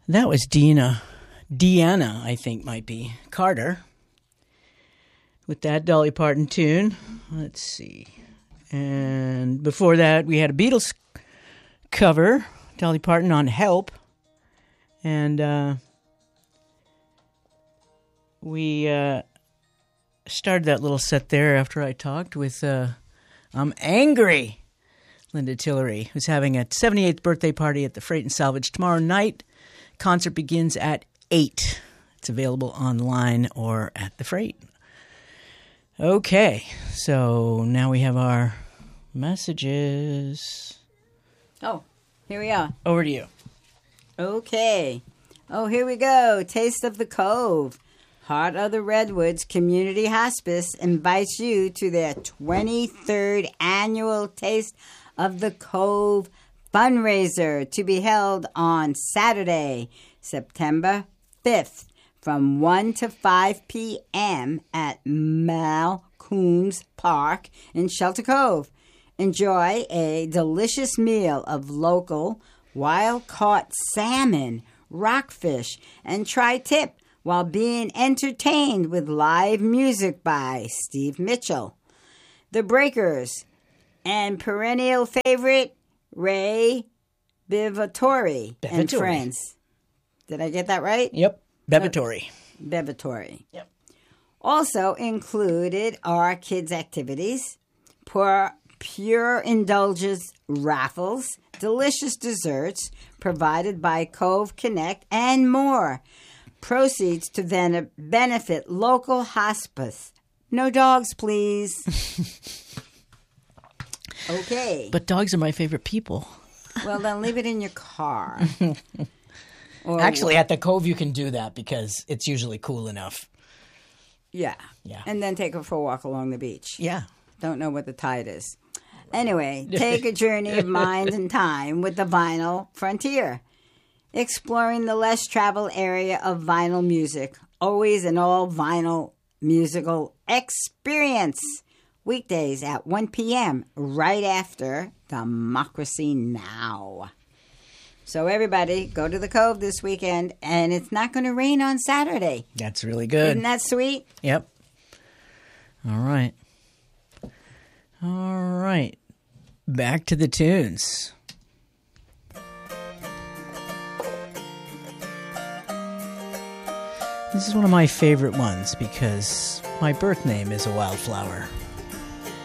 That was Deanna, I think might be, Carter, with that Dolly Parton tune. Let's see. And before that, we had a Beatles cover, Dolly Parton on Help. And we started that little set there after I talked with I'm Angry, Linda Tillery, who's having a 78th birthday party at the Freight and Salvage tomorrow night. Concert begins at 8. It's available online or at the Freight. Okay, so now we have our messages. Oh, here we are. Over to you. Okay. Oh, here we go. Taste of the Cove. Heart of the Redwoods Community Hospice invites you to their 23rd annual Taste of the Cove fundraiser to be held on Saturday, September 5th from 1 to 5 p.m. at Mal Coons Park in Shelter Cove. Enjoy a delicious meal of local wild-caught salmon, rockfish, and tri-tip while being entertained with live music by Steve Mitchell, The Breakers, and perennial favorite Ray Bevatori and friends. Did I get that right? Yep, Bevatori. Bevatori. Yep. Also included are kids' activities, pure indulgence raffles, delicious desserts provided by Cove Connect, and more. Proceeds to then benefit local hospice. No dogs, please. Okay. But dogs are my favorite people. Well, then leave it in your car. Actually, at the Cove you can do that because it's usually cool enough. Yeah. Yeah. And then take her for a walk along the beach. Yeah. Don't know what the tide is. Anyway, take a journey of mind and time with the Vinyl Frontier. Exploring the less traveled area of vinyl music. Always an all vinyl musical experience. Weekdays at 1 p.m. right after Democracy Now! So everybody, go to the Cove this weekend, and it's not going to rain on Saturday. That's really good. Isn't that sweet? Yep. All right. All right. Back to the tunes. This is one of my favorite ones because my birth name is a wildflower.